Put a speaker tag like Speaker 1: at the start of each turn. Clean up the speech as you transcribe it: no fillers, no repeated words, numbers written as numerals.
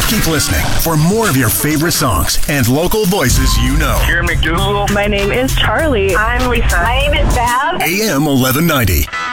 Speaker 1: Keep listening for more of your favorite songs and local voices you know.
Speaker 2: Here, McDougal.
Speaker 3: My name is Charlie.
Speaker 4: I'm Lisa.
Speaker 5: My name is Bab.
Speaker 1: AM 1190.